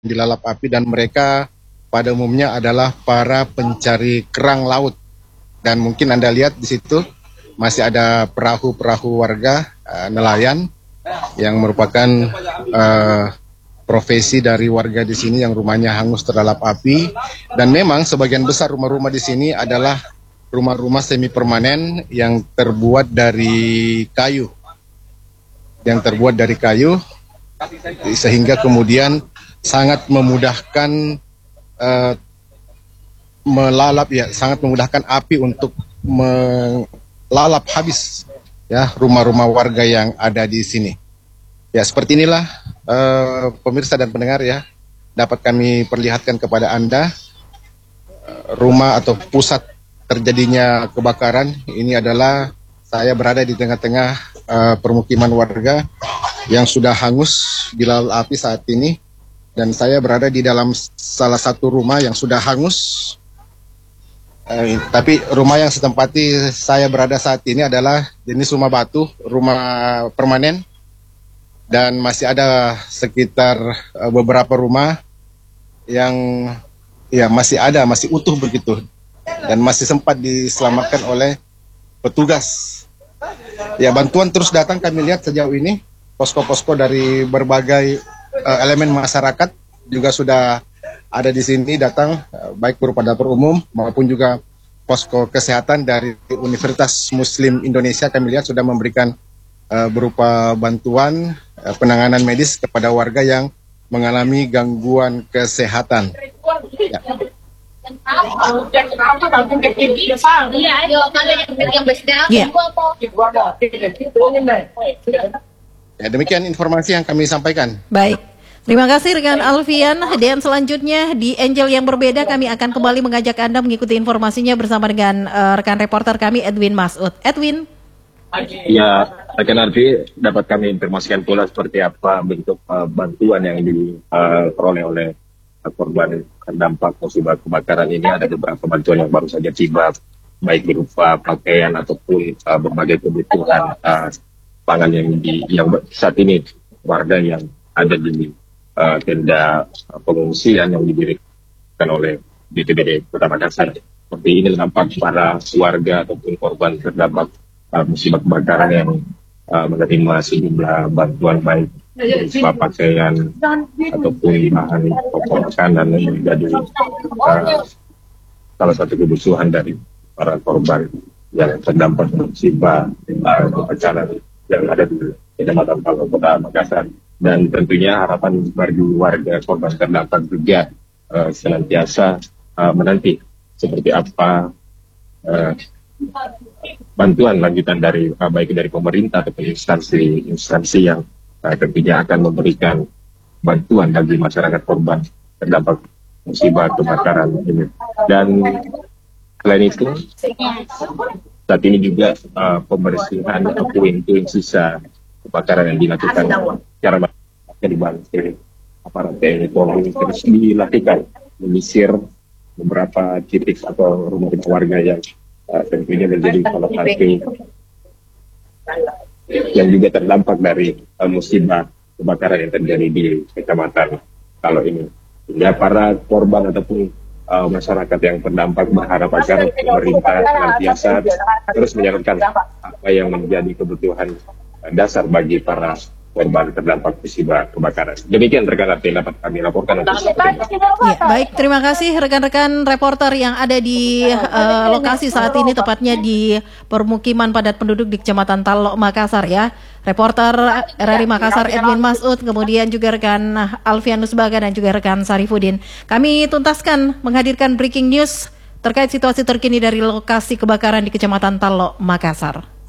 dilalap api, dan mereka pada umumnya adalah para pencari kerang laut. Dan mungkin Anda lihat di situ masih ada perahu-perahu warga nelayan yang merupakan profesi dari warga di sini yang rumahnya hangus terlalap api. Dan memang sebagian besar rumah-rumah di sini adalah rumah-rumah semi permanen yang terbuat dari kayu. Sehingga kemudian sangat memudahkan sangat memudahkan api untuk melalap habis ya rumah-rumah warga yang ada di sini. Ya, seperti inilah pemirsa dan pendengar ya, dapat kami perlihatkan kepada Anda rumah atau pusat terjadinya kebakaran. Ini adalah saya berada di tengah-tengah permukiman warga yang sudah hangus dilalap api saat ini, dan saya berada di dalam salah satu rumah yang sudah hangus. Tapi rumah yang setempati saya berada saat ini adalah jenis rumah batu, rumah permanen. Dan masih ada sekitar beberapa rumah yang ya masih utuh begitu, dan masih sempat diselamatkan oleh petugas. Ya, bantuan terus datang, kami lihat sejauh ini posko-posko dari berbagai elemen masyarakat juga sudah ada di sini datang, baik berupa dapur umum maupun juga posko kesehatan dari Universitas Muslim Indonesia. Kami lihat sudah memberikan berupa bantuan penanganan medis kepada warga yang mengalami gangguan kesehatan. Ya. Ya, demikian informasi yang kami sampaikan. Baik. Terima kasih rekan Alfian. Dan selanjutnya di Angel yang berbeda kami akan kembali mengajak Anda mengikuti informasinya bersama dengan rekan reporter kami Edwin Masud. Edwin. Ya, rekan Alfi, dapat kami informasikan pula seperti apa bentuk bantuan yang diperoleh oleh korban terdampak musibah kebakaran ini. Ada beberapa bantuan yang baru saja tiba, baik berupa pakaian ataupun berbagai kebutuhan pangan yang saat ini warga yang ada di tenda pengungsian yang didirikan oleh BPBD Kota Makassar. Seperti ini nampak para warga ataupun korban terdampak musibah kebakaran yang menerima sejumlah bantuan baik berupa pakaian ataupun bahan pokok makanan yang menjadi salah satu kebutuhan dari para korban yang terdampak musibah kebakaran yang ada di Kecamatan Talok Kota Makassar. Dan tentunya harapan bagi warga korban terdampak juga senantiasa menanti seperti apa bantuan lanjutan dari baik dari pemerintah ataupun instansi yang tentunya akan memberikan bantuan bagi masyarakat korban terdampak musibah kebakaran ini. Dan selain itu, saat ini juga pembersihan puing-puing sisa kebakaran yang dilakukan secara dibantu aparat TNI Polri terus dilakukan menyisir beberapa titik atau rumah-rumah warga yang tentunya menjadi salah satu yang juga terdampak dari musibah kebakaran yang terjadi di Kecamatan Talok ini. Ya, para korban ataupun masyarakat yang terdampak berharap agar pemerintah senantiasa terus menyalurkan apa yang menjadi kebutuhan dasar bagi para korban terdampak musibah kebakaran. Demikian rekan Arti dapat kami laporkan. Ya, baik, terima kasih rekan-rekan reporter yang ada di lokasi saat ini, tepatnya di permukiman padat penduduk di Kecamatan Talok Makassar ya. Reporter RRI Makassar Edwin Masud, kemudian juga rekan Alfianus Baga dan juga rekan Sarifudin. Kami tuntaskan menghadirkan breaking news terkait situasi terkini dari lokasi kebakaran di Kecamatan Talok Makassar.